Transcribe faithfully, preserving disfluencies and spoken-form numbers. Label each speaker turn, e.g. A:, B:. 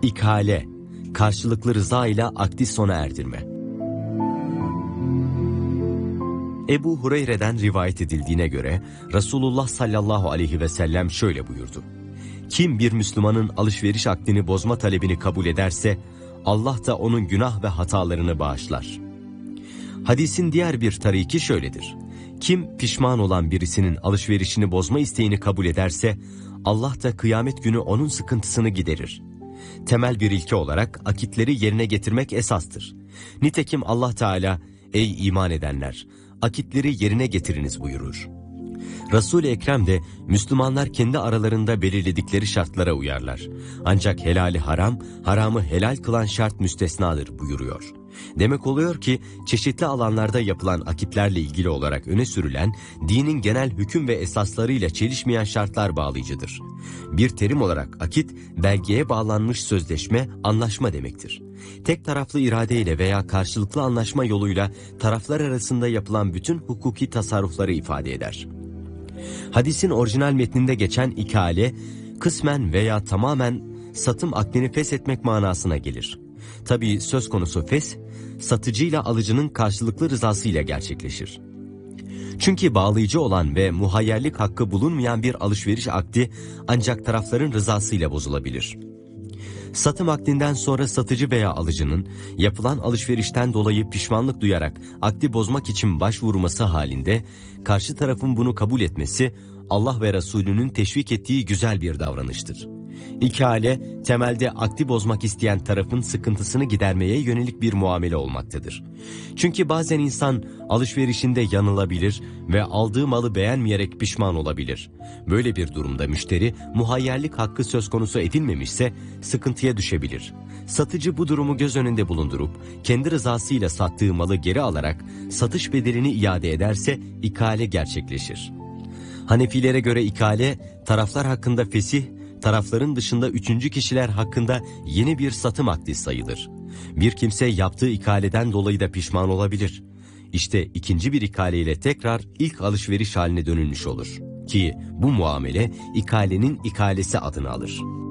A: İkale, karşılıklı rıza ile akdi sona erdirme. Ebu Hureyre'den rivayet edildiğine göre Resulullah sallallahu aleyhi ve sellem şöyle buyurdu: Kim bir Müslümanın alışveriş akdini bozma talebini kabul ederse Allah da onun günah ve hatalarını bağışlar. Hadisin diğer bir tariki şöyledir: Kim pişman olan birisinin alışverişini bozma isteğini kabul ederse Allah da kıyamet günü onun sıkıntısını giderir. Temel bir ilke olarak akitleri yerine getirmek esastır. Nitekim Allah Teala ey iman edenler akitleri yerine getiriniz buyurur. Resul-i Ekrem de Müslümanlar kendi aralarında belirledikleri şartlara uyarlar. Ancak helali haram, haramı helal kılan şart müstesnadır buyuruyor. Demek oluyor ki çeşitli alanlarda yapılan akitlerle ilgili olarak öne sürülen dinin genel hüküm ve esaslarıyla çelişmeyen şartlar bağlayıcıdır. Bir terim olarak akit, belgeye bağlanmış sözleşme, anlaşma demektir. Tek taraflı iradeyle veya karşılıklı anlaşma yoluyla taraflar arasında yapılan bütün hukuki tasarrufları ifade eder. Hadisin orijinal metninde geçen ikale, kısmen veya tamamen satım akdini feshetmek manasına gelir. Tabii söz konusu fes, satıcıyla alıcının karşılıklı rızasıyla gerçekleşir. Çünkü bağlayıcı olan ve muhayyerlik hakkı bulunmayan bir alışveriş akdi ancak tarafların rızasıyla bozulabilir. Satım akdinden sonra satıcı veya alıcının yapılan alışverişten dolayı pişmanlık duyarak akdi bozmak için başvurması halinde karşı tarafın bunu kabul etmesi Allah ve Resulünün teşvik ettiği güzel bir davranıştır. İkale, temelde akdi bozmak isteyen tarafın sıkıntısını gidermeye yönelik bir muamele olmaktadır. Çünkü bazen insan alışverişinde yanılabilir ve aldığı malı beğenmeyerek pişman olabilir. Böyle bir durumda müşteri muhayyerlik hakkı söz konusu edilmemişse sıkıntıya düşebilir. Satıcı bu durumu göz önünde bulundurup kendi rızasıyla sattığı malı geri alarak satış bedelini iade ederse ikale gerçekleşir. Hanefilere göre ikale, taraflar hakkında fesih, tarafların dışında üçüncü kişiler hakkında yeni bir satım akdi sayılır. Bir kimse yaptığı ikaleden dolayı da pişman olabilir. İşte ikinci bir ikale ile tekrar ilk alışveriş haline dönülmüş olur. Ki bu muamele ikalenin ikalesi adını alır.